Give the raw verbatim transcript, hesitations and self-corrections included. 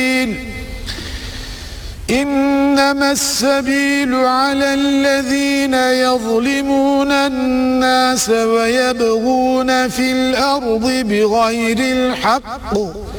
إنما السبيل على الذين يظلمون الناس ويبغون في الأرض بغير الحق